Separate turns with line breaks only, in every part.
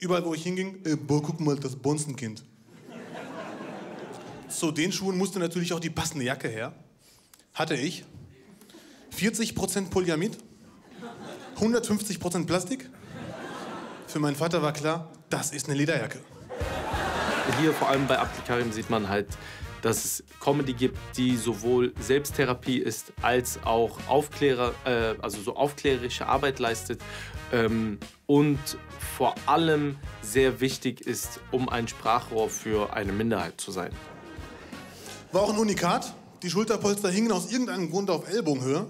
Überall, wo ich hinging, boah, guck mal, das Bonzenkind. Zu den Schuhen musste natürlich auch die passende Jacke her. Hatte ich 40% Polyamid, 150% Plastik. Für meinen Vater war klar, das ist eine Lederjacke.
Hier vor allem bei Abdelkarim sieht man halt, dass es Comedy gibt, die sowohl Selbsttherapie ist, als auch also so aufklärerische Arbeit leistet und vor allem sehr wichtig ist, um ein Sprachrohr für eine Minderheit zu sein.
War auch ein Unikat. Die Schulterpolster hingen aus irgendeinem Grund auf Ellbogenhöhe.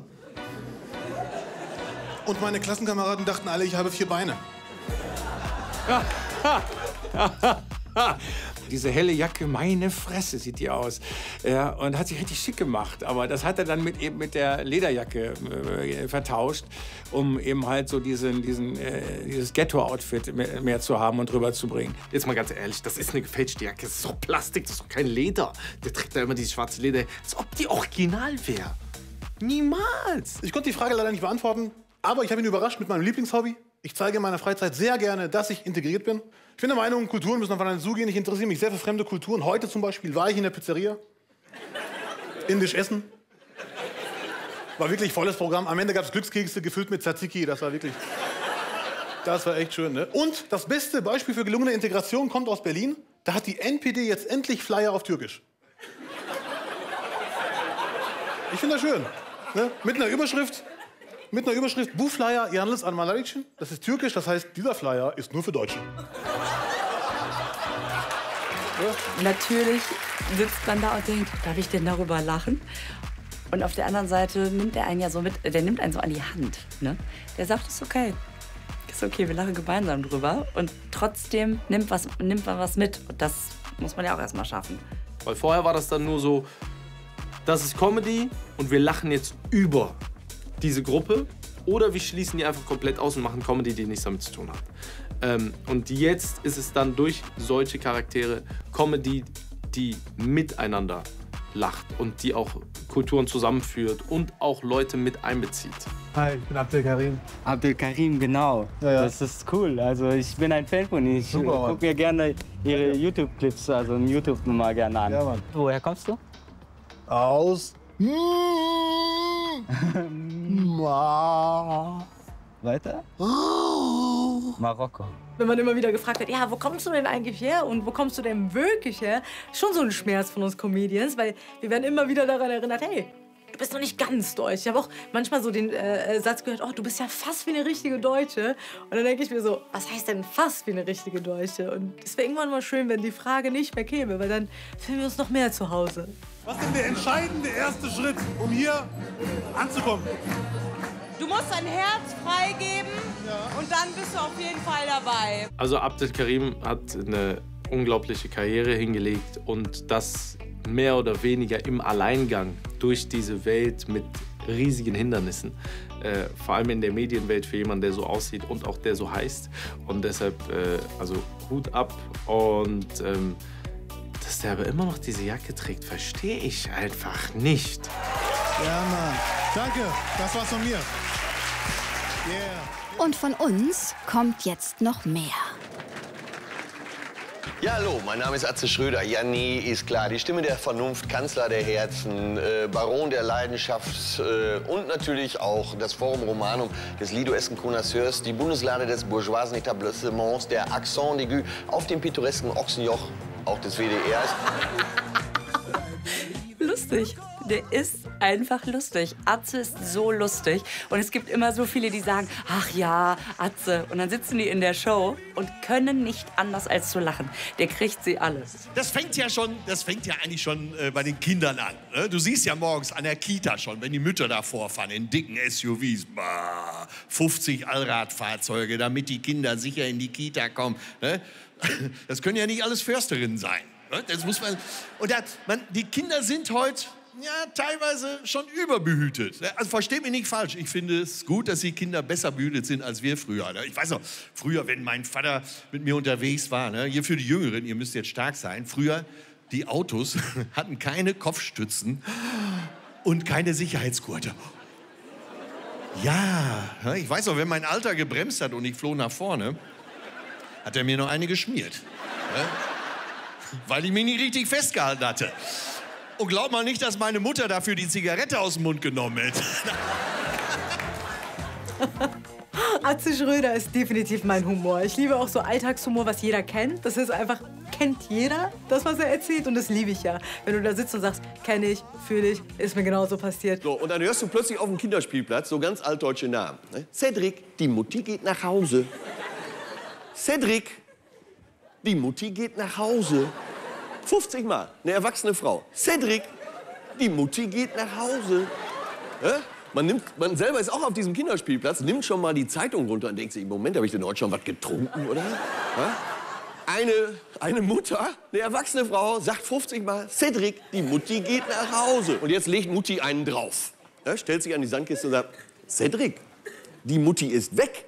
Und meine Klassenkameraden dachten alle, ich habe 4 Beine.
Diese helle Jacke, meine Fresse sieht die aus. Ja, und hat sich richtig schick gemacht. Aber das hat er dann eben mit der Lederjacke vertauscht, um eben halt so dieses Ghetto-Outfit mehr zu haben und rüberzubringen.
Jetzt mal ganz ehrlich, das ist eine gefälschte Jacke. Das ist doch Plastik, das ist doch kein Leder. Der trägt da immer dieses schwarze Leder, als ob die original wäre. Niemals.
Ich konnte die Frage leider nicht beantworten, aber ich habe ihn überrascht mit meinem Lieblingshobby. Ich zeige in meiner Freizeit sehr gerne, dass ich integriert bin. Ich bin der Meinung, Kulturen müssen aufeinander zugehen. Ich interessiere mich sehr für fremde Kulturen. Heute zum Beispiel war ich in der Pizzeria. Indisch essen. War wirklich volles Programm. Am Ende gab es Glückskekse gefüllt mit Tzatziki. Das war wirklich... Das war echt schön, ne? Und das beste Beispiel für gelungene Integration kommt aus Berlin. Da hat die NPD jetzt endlich Flyer auf Türkisch. Ich finde das schön. Ne? Mit einer Überschrift, Bu Flyer Yalnız Almanlar için. Das ist türkisch, das heißt, dieser Flyer ist nur für Deutsche.
Ja? Natürlich sitzt man da und denkt, darf ich denn darüber lachen? Und auf der anderen Seite nimmt er einen ja so mit, der nimmt einen so an die Hand. Ne? Der sagt, ist okay, wir lachen gemeinsam drüber. Und trotzdem nimmt man was mit. Und das muss man ja auch erst mal schaffen.
Weil vorher war das dann nur so, das ist Comedy und wir lachen jetzt über diese Gruppe. Oder wir schließen die einfach komplett aus und machen Comedy, die nichts damit zu tun hat. Und jetzt ist es dann durch solche Charaktere Comedy, die miteinander lacht und die auch Kulturen zusammenführt und auch Leute mit einbezieht.
Hi, ich bin Abdelkarim.
Abdelkarim, genau.
Ja.
Das ist cool. Also ich bin ein Fan von Ihnen. Ich gucke mir gerne Ihre YouTube-Clips, also YouTube-Nummer gerne an.
Ja, Mann.
Woher kommst du?
Aus.
Weiter? Marokko.
Wenn man immer wieder gefragt wird, ja, wo kommst du denn eigentlich her und wo kommst du denn wirklich her? Schon so ein Schmerz von uns Comedians, weil wir werden immer wieder daran erinnert, hey, du bist doch nicht ganz deutsch. Ich habe auch manchmal so den Satz gehört, oh, du bist ja fast wie eine richtige Deutsche. Und dann denke ich mir so, was heißt denn fast wie eine richtige Deutsche? Und es wäre irgendwann mal schön, wenn die Frage nicht mehr käme, weil dann fühlen wir uns noch mehr zu Hause.
Was ist denn der entscheidende erste Schritt, um hier anzukommen?
Du musst dein Herz freigeben und dann bist du auf jeden Fall dabei.
Also Abdelkarim hat eine unglaubliche Karriere hingelegt und das mehr oder weniger im Alleingang durch diese Welt mit riesigen Hindernissen. Vor allem in der Medienwelt für jemanden, der so aussieht und auch der so heißt. Und deshalb, also Hut ab. Und dass der aber immer noch diese Jacke trägt, verstehe ich einfach nicht.
Ja, Mann. Danke, das war's von mir. Yeah.
Und von uns kommt jetzt noch mehr.
Ja, hallo, mein Name ist Atze Schröder. Ja, nee, ist klar. Die Stimme der Vernunft, Kanzler der Herzen, Baron der Leidenschaft und natürlich auch das Forum Romanum des lidoesken Connoisseurs, die Bundeslade des bourgeoisen Etablissements, der Accent aigu auf dem pittoresken Ochsenjoch, auch des WDRs.
Lustig. Der ist einfach lustig. Atze ist so lustig. Und es gibt immer so viele, die sagen, ach ja, Atze. Und dann sitzen die in der Show und können nicht anders als zu lachen. Der kriegt sie alle.
Das fängt ja eigentlich schon bei den Kindern an. Ne? Du siehst ja morgens an der Kita schon, wenn die Mütter da vorfahren in dicken SUVs, 50 Allradfahrzeuge, damit die Kinder sicher in die Kita kommen. Ne? Das können ja nicht alles Försterinnen sein. Ne? Das muss man. Und die Kinder sind heute teilweise schon überbehütet. Also versteht mich nicht falsch. Ich finde es gut, dass die Kinder besser behütet sind als wir früher. Ich weiß noch, früher, wenn mein Vater mit mir unterwegs war, hier für die Jüngeren, ihr müsst jetzt stark sein, früher, die Autos hatten keine Kopfstützen und keine Sicherheitsgurte. Ja, ich weiß noch, wenn mein Alter gebremst hat und ich floh nach vorne, hat er mir noch eine geschmiert. Ne? Weil ich mich nicht richtig festgehalten hatte. Und glaub mal nicht, dass meine Mutter dafür die Zigarette aus dem Mund genommen hätte.
Atze Schröder ist definitiv mein Humor. Ich liebe auch so Alltagshumor, was jeder kennt. Das ist einfach, kennt jeder, das, was er erzählt. Und das liebe ich ja. Wenn du da sitzt und sagst, kenne ich, fühle ich, ist mir genauso passiert.
So, und dann hörst du plötzlich auf dem Kinderspielplatz so ganz altdeutsche Namen. Ne? Cedric, die Mutti geht nach Hause. Cedric, die Mutti geht nach Hause. 50 Mal, eine erwachsene Frau. Cedric, die Mutti geht nach Hause. Man selber ist auch auf diesem Kinderspielplatz, nimmt schon mal die Zeitung runter und denkt sich, Moment, habe ich denn heute schon was getrunken, oder? Eine Mutter, eine erwachsene Frau, sagt 50 Mal, Cedric, die Mutti geht nach Hause. Und jetzt legt Mutti einen drauf. Stellt sich an die Sandkiste und sagt, Cedric, die Mutti ist weg.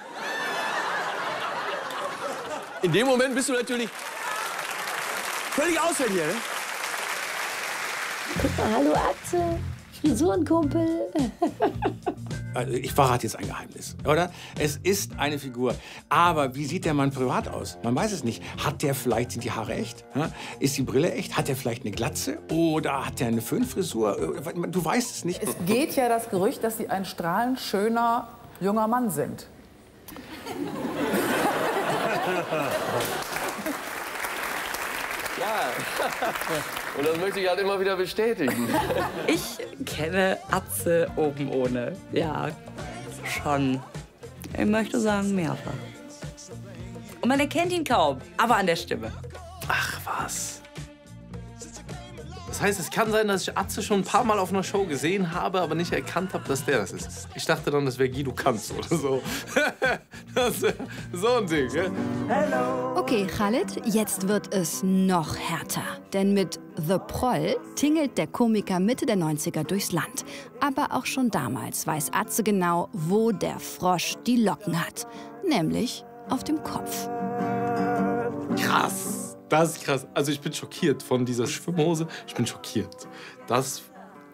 In dem Moment bist du natürlich völlig außer dir, ne?
Guck mal, hallo Atze, Frisurenkumpel.
Also ich verrate jetzt ein Geheimnis, oder? Es ist eine Figur. Aber wie sieht der Mann privat aus? Man weiß es nicht. Hat der vielleicht, sind die Haare echt? Ist die Brille echt? Hat der vielleicht eine Glatze? Oder hat der eine Föhnfrisur? Du weißt es nicht.
Es geht ja das Gerücht, dass Sie ein strahlend schöner junger Mann sind.
Ja, und das möchte ich halt immer wieder bestätigen.
Ich kenne Atze oben ohne. Ja, schon. Ich möchte sagen, mehrfach. Und man erkennt ihn kaum, aber an der Stimme.
Ach was. Das heißt, es kann sein, dass ich Atze schon ein paar Mal auf einer Show gesehen habe, aber nicht erkannt habe, dass der das ist. Ich dachte dann, das wäre Guido Kanz oder so. Das ist so ein Ding, ja?
Okay, Khalid, jetzt wird es noch härter. Denn mit The Proll tingelt der Komiker Mitte der 90er durchs Land. Aber auch schon damals weiß Atze genau, wo der Frosch die Locken hat. Nämlich auf dem Kopf.
Krass. Das ist krass. Also ich bin schockiert von dieser Schwimmhose. Ich bin schockiert. Das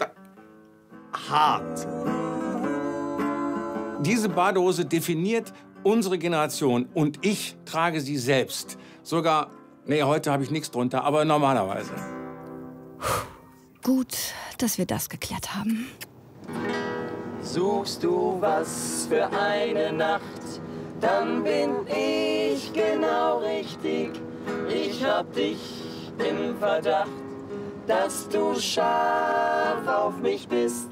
hart.
Diese Badehose definiert unsere Generation und ich trage sie selbst. Sogar, nee, heute habe ich nichts drunter, aber normalerweise.
Gut, dass wir das geklärt haben.
Suchst du was für eine Nacht, dann bin ich genau richtig. Ich hab dich im Verdacht, dass du scharf auf mich bist.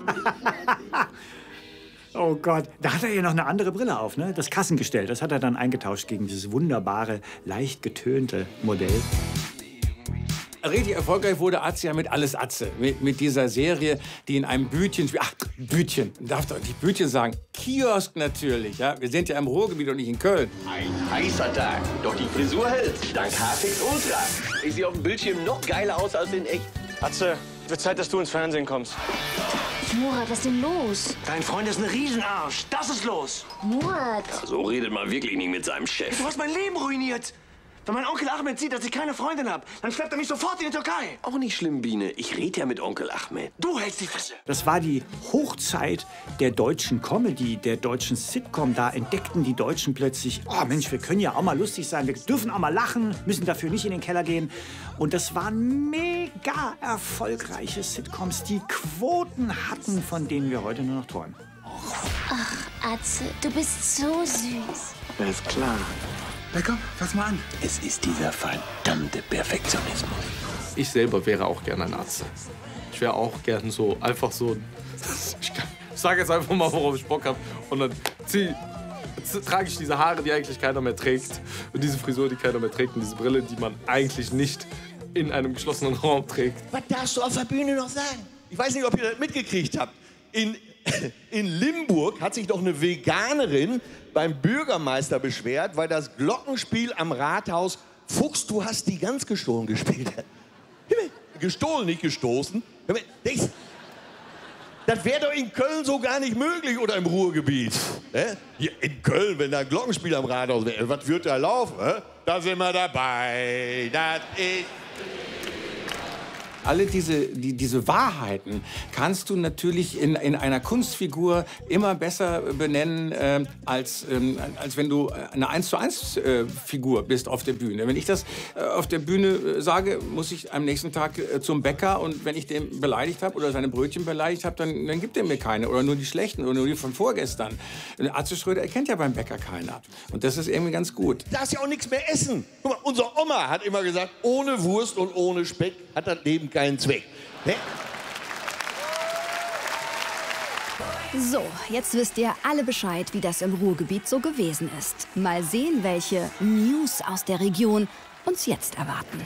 Oh Gott, da hat er ja noch eine andere Brille auf, ne? Das Kassengestell, das hat er dann eingetauscht gegen dieses wunderbare, leicht getönte Modell.
Richtig erfolgreich wurde Atze ja mit Alles Atze. Mit dieser Serie, die in einem Bütchen spielt. Ach, Bütchen. Man darf doch nicht Bütchen sagen. Kiosk natürlich. Ja? Wir sind ja im Ruhrgebiet und nicht in Köln.
Ein heißer Tag. Doch die Frisur hält. Dank Hafix Ultra. Ich sehe auf dem Bildschirm noch geiler aus als in echt.
Atze, wird Zeit, dass du ins Fernsehen kommst.
Murat, was ist denn los?
Dein Freund ist ein Riesenarsch. Das ist los.
Murat.
Ja, so redet man wirklich nicht mit seinem Chef.
Du hast mein Leben ruiniert. Wenn mein Onkel Ahmed sieht, dass ich keine Freundin habe, dann schleppt er mich sofort in die Türkei.
Auch nicht schlimm, Biene. Ich rede ja mit Onkel Ahmed.
Du hältst die Fresse.
Das war die Hochzeit der deutschen Comedy, der deutschen Sitcom. Da entdeckten die Deutschen plötzlich, oh Mensch, wir können ja auch mal lustig sein, wir dürfen auch mal lachen, müssen dafür nicht in den Keller gehen. Und das waren mega erfolgreiche Sitcoms, die Quoten hatten, von denen wir heute nur noch träumen.
Ach, Atze, du bist so süß.
Das ist klar.
Na komm, fass mal an.
Es ist dieser verdammte Perfektionismus.
Ich selber wäre auch gerne ein Atze. Ich wäre auch gern so, einfach so. Ich sage jetzt einfach mal, worauf ich Bock habe. Und dann trage ich diese Haare, die eigentlich keiner mehr trägt. Und diese Frisur, die keiner mehr trägt. Und diese Brille, die man eigentlich nicht in einem geschlossenen Raum trägt.
Was darfst du auf der Bühne noch sagen? Ich weiß nicht, ob ihr das mitgekriegt habt. In Limburg hat sich doch eine Veganerin beim Bürgermeister beschwert, weil das Glockenspiel am Rathaus Fuchs, du hast die Gans gestohlen gespielt hat. Gestohlen, nicht gestoßen. Das wäre doch in Köln so gar nicht möglich oder im Ruhrgebiet. Hier in Köln, wenn da ein Glockenspiel am Rathaus wäre, was wird da laufen? Da sind wir dabei. Das ist
alle diese Wahrheiten kannst du natürlich in einer Kunstfigur immer besser benennen, als wenn du eine 1:1 Figur bist auf der Bühne. Wenn ich das auf der Bühne sage, muss ich am nächsten Tag zum Bäcker und wenn ich den beleidigt habe oder seine Brötchen beleidigt habe, dann gibt er mir keine oder nur die schlechten oder nur die von vorgestern. Atze Schröder erkennt ja beim Bäcker keiner. Und das ist irgendwie ganz gut.
Du darfst ja auch nichts mehr essen. Guck mal, unsere Oma hat immer gesagt, ohne Wurst und ohne Speck hat das Leben keinen Zweck. Ne?
So, jetzt wisst ihr alle Bescheid, wie das im Ruhrgebiet so gewesen ist. Mal sehen, welche News aus der Region uns jetzt erwarten.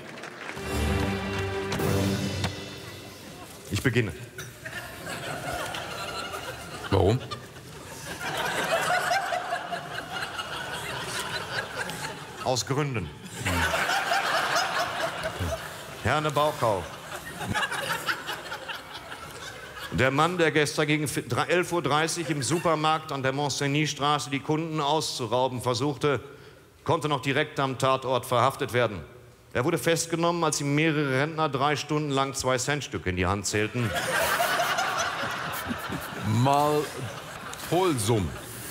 Ich beginne. Warum? Aus Gründen. Herne Bauchau. Der Mann, der gestern gegen 11:30 Uhr im Supermarkt an der Mont-Cenis-Straße die Kunden auszurauben versuchte, konnte noch direkt am Tatort verhaftet werden. Er wurde festgenommen, als ihm mehrere Rentner 3 Stunden lang 2-Cent-Stücke in die Hand zählten. Mal Polsum.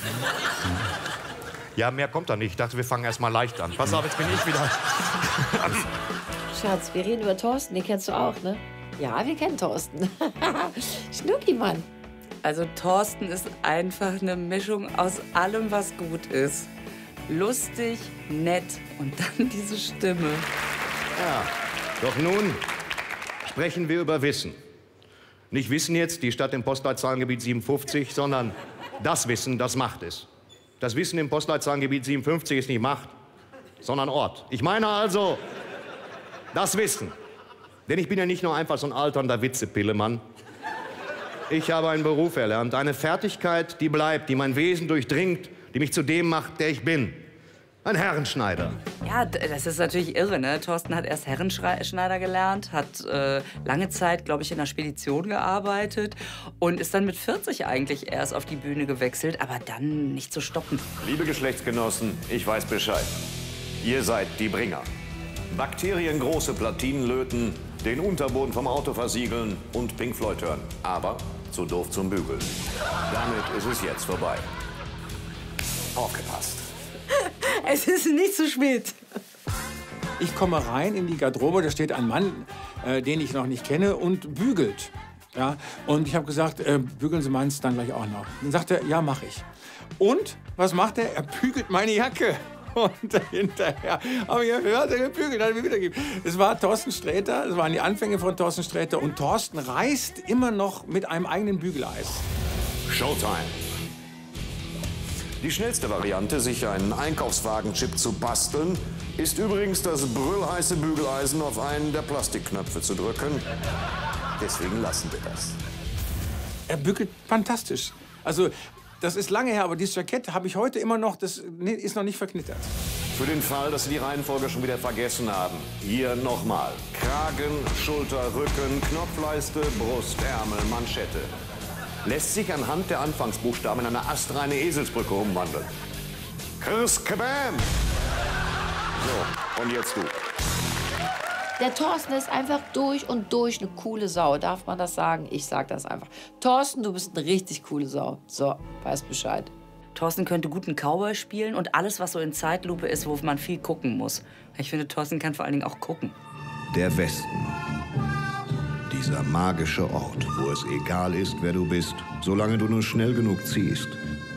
Ja, mehr kommt da nicht. Ich dachte, wir fangen erst mal leicht an. Pass auf, jetzt bin ich wieder.
Schatz, wir reden über Thorsten, den kennst du auch, ne? Ja, wir kennen Thorsten. Schnucki, Mann.
Also Thorsten ist einfach eine Mischung aus allem, was gut ist. Lustig, nett und dann diese Stimme.
Ja, doch nun sprechen wir über Wissen. Nicht Wissen jetzt, die Stadt im Postleitzahlengebiet 57, sondern das Wissen, das Macht ist. Das Wissen im Postleitzahlengebiet 57 ist nicht Macht, sondern Ort. Ich meine also das Wissen. Denn ich bin ja nicht nur einfach so ein alternder Witzepillemann. Ich habe einen Beruf erlernt, eine Fertigkeit, die bleibt, die mein Wesen durchdringt, die mich zu dem macht, der ich bin. Ein Herrenschneider.
Ja, das ist natürlich irre, ne? Thorsten hat erst Herrenschneider gelernt, hat lange Zeit, glaube ich, in der Spedition gearbeitet und ist dann mit 40 eigentlich erst auf die Bühne gewechselt, aber dann nicht zu stoppen.
Liebe Geschlechtsgenossen, ich weiß Bescheid. Ihr seid die Bringer. Bakterien große Platinen löten, den Unterboden vom Auto versiegeln und Pink Floyd hören. Aber zu doof zum Bügeln. Damit ist es jetzt vorbei. Aufgepasst.
Es ist nicht zu spät.
Ich komme rein in die Garderobe, da steht ein Mann, den ich noch nicht kenne, und bügelt. Ja? Und ich habe gesagt, bügeln Sie meins dann gleich auch noch. Dann sagt er, ja, mache ich. Und, was macht er? Er bügelt meine Jacke. Und hinterher habe ich gehört, er gebügelt, hat er mir wiedergegeben. Es war Thorsten Sträter, es waren die Anfänge von Thorsten Sträter. Und Thorsten reist immer noch mit einem eigenen Bügeleis.
Showtime. Die schnellste Variante, sich einen Einkaufswagenchip zu basteln, ist übrigens das brüllheiße Bügeleisen auf einen der Plastikknöpfe zu drücken. Deswegen lassen wir das.
Er bügelt fantastisch. Also, das ist lange her, aber dieses Jackett habe ich heute immer noch, das ist noch nicht verknittert.
Für den Fall, dass Sie die Reihenfolge schon wieder vergessen haben, hier nochmal. Kragen, Schulter, Rücken, Knopfleiste, Brust, Ärmel, Manschette. Lässt sich anhand der Anfangsbuchstaben in eine astreine Eselsbrücke umwandeln. Chris Kabam! So, und jetzt du.
Der Thorsten ist einfach durch und durch eine coole Sau. Darf man das sagen? Ich sag das einfach. Thorsten, du bist eine richtig coole Sau. So, weißt Bescheid.
Thorsten könnte gut einen Cowboy spielen und alles, was so in Zeitlupe ist, wo man viel gucken muss. Ich finde, Thorsten kann vor allen Dingen auch gucken.
Der Westen. Dieser magische Ort, wo es egal ist, wer du bist, solange du nur schnell genug ziehst.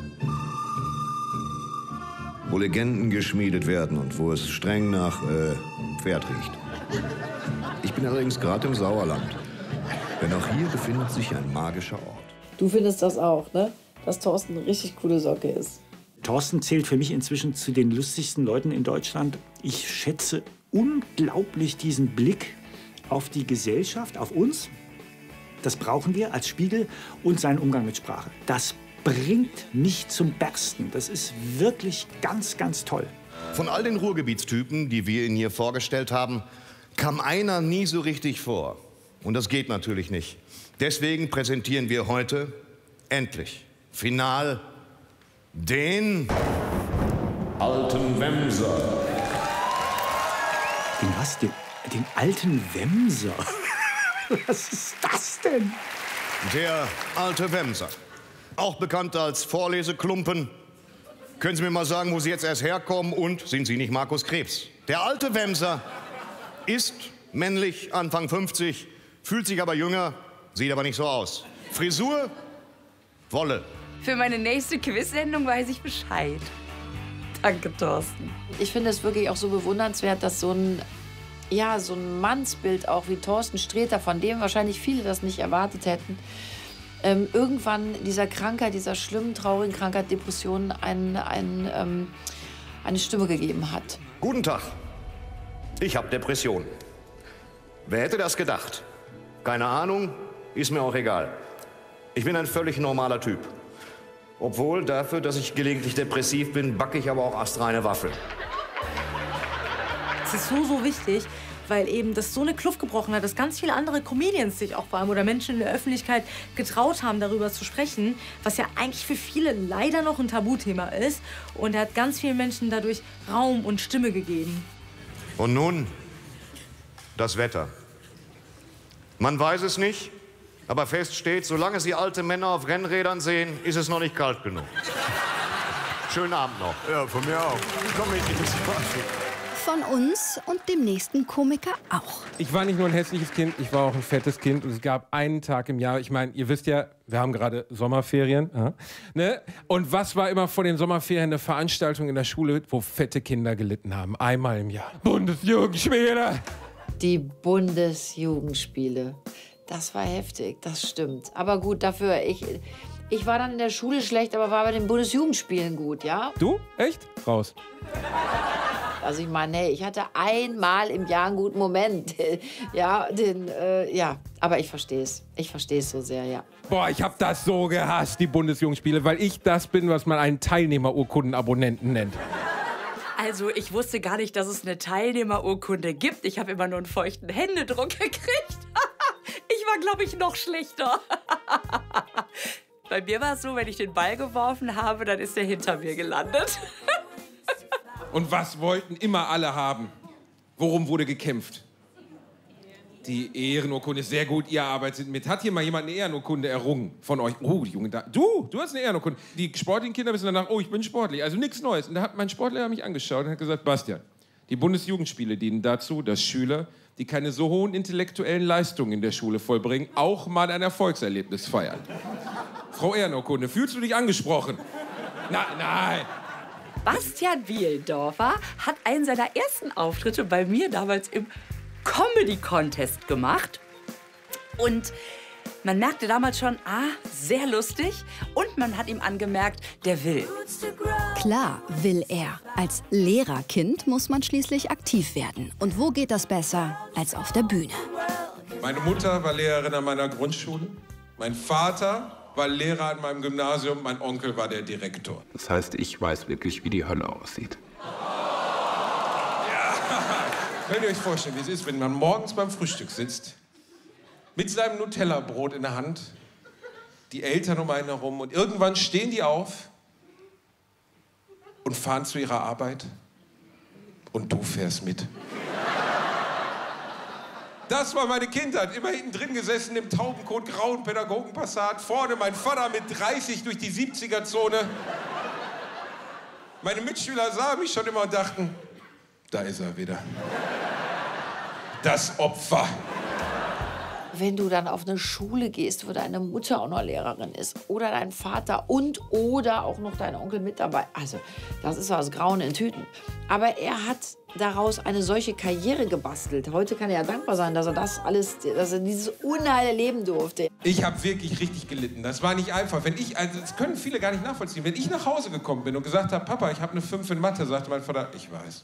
Wo Legenden geschmiedet werden und wo es streng nach Pferd riecht. Ich bin allerdings gerade im Sauerland. Denn auch hier befindet sich ein magischer Ort.
Du findest das auch, ne? Dass Thorsten eine richtig coole Socke ist.
Thorsten zählt für mich inzwischen zu den lustigsten Leuten in Deutschland. Ich schätze unglaublich diesen Blick auf die Gesellschaft, auf uns. Das brauchen wir als Spiegel und seinen Umgang mit Sprache. Das bringt mich zum Bersten. Das ist wirklich ganz, ganz toll.
Von all den Ruhrgebietstypen, die wir Ihnen hier vorgestellt haben, kam einer nie so richtig vor. Und das geht natürlich nicht. Deswegen präsentieren wir heute endlich, final, den alten Wemser.
Den was? Den alten Wemser?
Was ist das denn?
Der alte Wemser, auch bekannt als Vorleseklumpen. Können Sie mir mal sagen, wo Sie jetzt erst herkommen und sind Sie nicht Markus Krebs? Der alte Wemser ist männlich, Anfang 50, fühlt sich aber jünger, sieht aber nicht so aus. Frisur, Wolle.
Für meine nächste Quiz-Sendung weiß ich Bescheid. Danke, Thorsten.
Ich finde es wirklich auch so bewundernswert, dass so ein Mannsbild auch wie Thorsten Sträter, von dem wahrscheinlich viele das nicht erwartet hätten, irgendwann dieser Krankheit, dieser schlimmen, traurigen Krankheit, Depression, eine Stimme gegeben hat.
Guten Tag. Ich habe Depressionen. Wer hätte das gedacht? Keine Ahnung, ist mir auch egal. Ich bin ein völlig normaler Typ. Obwohl, dafür, dass ich gelegentlich depressiv bin, backe ich aber auch astreine Waffeln.
Es ist so wichtig, weil eben das so eine Kluft gebrochen hat, dass ganz viele andere Comedians sich auch vor allem oder Menschen in der Öffentlichkeit getraut haben, darüber zu sprechen, was ja eigentlich für viele leider noch ein Tabuthema ist. Und er hat ganz vielen Menschen dadurch Raum und Stimme gegeben.
Und nun das Wetter. Man weiß es nicht, aber fest steht, solange Sie alte Männer auf Rennrädern sehen, ist es noch nicht kalt genug. Schönen Abend noch.
Ja, von mir auch. Komm, ich muss
Von uns und dem nächsten Komiker auch.
Ich war nicht nur ein hässliches Kind, ich war auch ein fettes Kind. Und es gab einen Tag im Jahr, ich meine, ihr wisst ja, wir haben gerade Sommerferien. Ne? Und was war immer vor den Sommerferien eine Veranstaltung in der Schule, wo fette Kinder gelitten haben? Einmal im Jahr. Bundesjugendspiele!
Die Bundesjugendspiele. Das war heftig, das stimmt. Aber gut, dafür, ich war dann in der Schule schlecht, aber war bei den Bundesjugendspielen gut, ja?
Du? Echt? Raus.
Also ich meine, hey, ich hatte einmal im Jahr einen guten Moment. Ja, aber ich verstehe es. Ich verstehe es so sehr, ja.
Boah, ich hab das so gehasst, die Bundesjugendspiele, weil ich das bin, was man einen Teilnehmerurkundenabonnenten nennt.
Also, ich wusste gar nicht, dass es eine Teilnehmerurkunde gibt. Ich habe immer nur einen feuchten Händedruck gekriegt. Ich war, glaube ich, noch schlechter. Bei mir war es so, wenn ich den Ball geworfen habe, dann ist er hinter mir gelandet.
Und was wollten immer alle haben? Worum wurde gekämpft? Die Ehrenurkunde ist sehr gut, ihr arbeitet mit. Hat hier mal jemand eine Ehrenurkunde errungen von euch? Oh, die Junge da. Du hast eine Ehrenurkunde. Die sportlichen Kinder wissen danach, oh, ich bin sportlich. Also nichts Neues. Und da hat mein Sportlehrer mich angeschaut und hat gesagt, Bastian, die Bundesjugendspiele dienen dazu, dass Schüler, die keine so hohen intellektuellen Leistungen in der Schule vollbringen, auch mal ein Erfolgserlebnis feiern. Frau Ehrenurkunde, fühlst du dich angesprochen? Nein.
Bastian Wieldorfer hat einen seiner ersten Auftritte bei mir damals im Comedy-Contest gemacht. Und man merkte damals schon, sehr lustig. Und man hat ihm angemerkt, der will.
Klar will er. Als Lehrerkind muss man schließlich aktiv werden. Und wo geht das besser als auf der Bühne?
Meine Mutter war Lehrerin an meiner Grundschule. Mein Vater war Lehrer an meinem Gymnasium. Mein Onkel war der Direktor.
Das heißt, ich weiß wirklich, wie die Hölle aussieht.
Könnt ihr euch vorstellen, wie es ist, wenn man morgens beim Frühstück sitzt, mit seinem Nutella-Brot in der Hand, die Eltern um einen herum und irgendwann stehen die auf und fahren zu ihrer Arbeit und du fährst mit. Das war meine Kindheit, immer hinten drin gesessen im Taubenkot grauen Pädagogenpassat, vorne mein Vater mit 30 durch die 70er-Zone. Meine Mitschüler sahen mich schon immer und dachten, da ist er wieder. Das Opfer.
Wenn du dann auf eine Schule gehst, wo deine Mutter auch noch Lehrerin ist oder dein Vater oder auch noch dein Onkel mit dabei. Also, das ist was Grauen in Tüten. Aber er hat daraus eine solche Karriere gebastelt. Heute kann er ja dankbar sein, dass er das alles, dass er dieses Unheil erleben durfte.
Ich habe wirklich richtig gelitten. Das war nicht einfach. Das können viele gar nicht nachvollziehen. Wenn ich nach Hause gekommen bin und gesagt habe, Papa, ich habe eine 5 in Mathe, sagte mein Vater, ich weiß.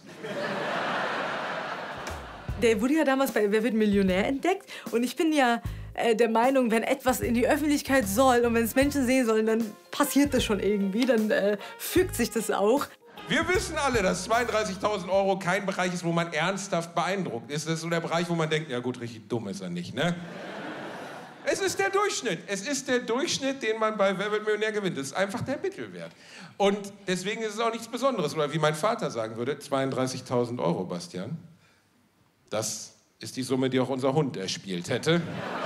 Der wurde ja damals bei Wer wird Millionär entdeckt. Und ich bin ja der Meinung, wenn etwas in die Öffentlichkeit soll und wenn es Menschen sehen sollen, dann passiert das schon irgendwie. Dann fügt sich das auch.
Wir wissen alle, dass 32.000 Euro kein Bereich ist, wo man ernsthaft beeindruckt ist. Das ist so der Bereich, wo man denkt, ja gut, richtig dumm ist er nicht, ne? Es ist der Durchschnitt. Es ist der Durchschnitt, den man bei Wer wird Millionär gewinnt. Das ist einfach der Mittelwert. Und deswegen ist es auch nichts Besonderes. Oder wie mein Vater sagen würde, 32.000 Euro, Bastian. Das ist die Summe, die auch unser Hund erspielt hätte.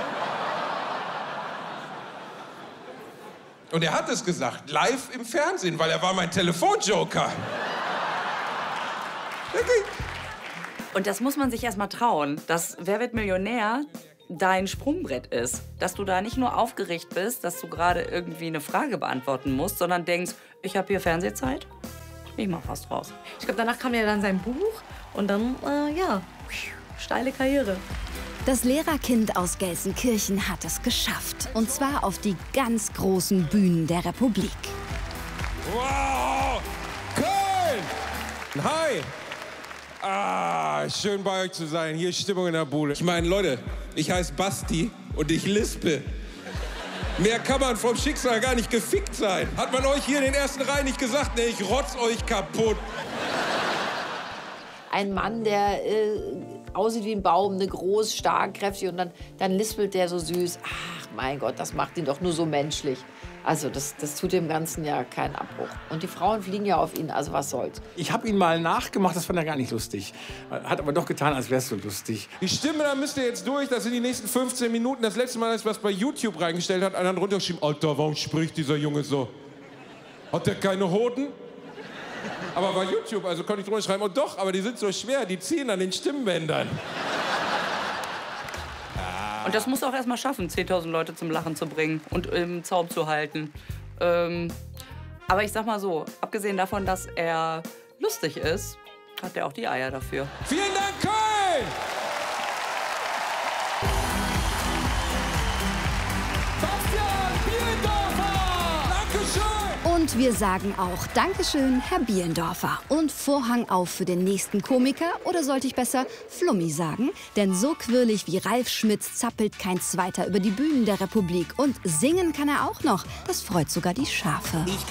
Und er hat es gesagt, live im Fernsehen, weil er war mein Telefonjoker.
Und das muss man sich erst mal trauen, dass Wer wird Millionär dein Sprungbrett ist. Dass du da nicht nur aufgeregt bist, dass du gerade irgendwie eine Frage beantworten musst, sondern denkst, ich habe hier Fernsehzeit, ich mach was draus.
Ich glaube, danach kam ja dann sein Buch und dann, ja, steile Karriere.
Das Lehrerkind aus Gelsenkirchen hat es geschafft. Und zwar auf die ganz großen Bühnen der Republik.
Wow! Köln! Hi! Ah, schön bei euch zu sein. Hier ist Stimmung in der Bude. Ich meine, Leute, ich heiße Basti und ich lispe. Mehr kann man vom Schicksal gar nicht gefickt sein. Hat man euch hier in den ersten Reihen nicht gesagt? Nee, ich rotz euch kaputt.
Ein Mann, der aussieht wie ein Baum, ne, groß, stark, kräftig und dann lispelt der so süß. Ach mein Gott, das macht ihn doch nur so menschlich. Also das tut dem Ganzen ja keinen Abbruch. Und die Frauen fliegen ja auf ihn, also was soll's.
Ich habe ihn mal nachgemacht, das fand er gar nicht lustig. Hat aber doch getan, als wäre es so lustig.
Die Stimme, da müsst ihr jetzt durch, das sind die nächsten 15 Minuten. Das letzte Mal, als ich was bei YouTube reingestellt hat, einer drunter geschrieben, Alter, warum spricht dieser Junge so? Hat der keine Hoden? Aber bei YouTube, also konnte ich drunter schreiben, oh doch, aber die sind so schwer, die ziehen an den Stimmbändern.
Und das musst du auch erst mal schaffen, 10.000 Leute zum Lachen zu bringen und im Zaum zu halten. Aber ich sag mal so, abgesehen davon, dass er lustig ist, hat er auch die Eier dafür.
Vielen Dank, Köln!
Und wir sagen auch Dankeschön, Herr Bielendorfer. Und Vorhang auf für den nächsten Komiker. Oder sollte ich besser Flummi sagen? Denn so quirlig wie Ralf Schmitz zappelt kein Zweiter über die Bühnen der Republik. Und singen kann er auch noch. Das freut sogar die Schafe.